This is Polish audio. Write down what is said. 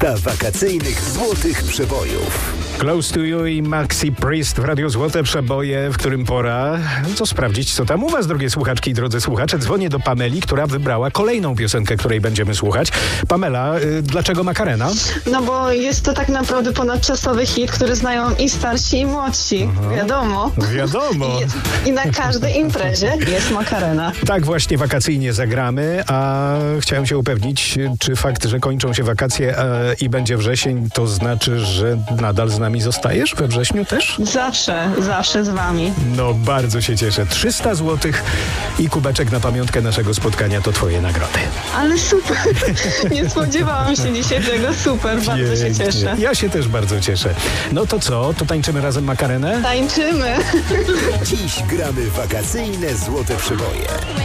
Lista wakacyjnych złotych przebojów. Close to You i Maxi Priest w Radiu Złote Przeboje, w którym pora sprawdzić, co tam u was, drogie słuchaczki i drodzy słuchacze. Dzwonię do Pameli, która wybrała kolejną piosenkę, której będziemy słuchać. Pamela, dlaczego Macarena? No bo jest to tak naprawdę ponadczasowy hit, który znają i starsi, i młodsi. Wiadomo. Wiadomo. I na każdej imprezie jest Macarena. Tak właśnie wakacyjnie zagramy, a chciałem się upewnić, czy fakt, że kończą się wakacje i będzie wrzesień, to znaczy, że nadal z nami zostajesz we wrześniu też? Zawsze z wami. No bardzo się cieszę. 300 zł i kubeczek na pamiątkę naszego spotkania to twoje nagrody. Ale super. Nie spodziewałam się dzisiaj tego. Super, bardzo się cieszę. Ja się też bardzo cieszę. No to co? To tańczymy razem Macarenę? Tańczymy. Dziś gramy wakacyjne złote przeboje.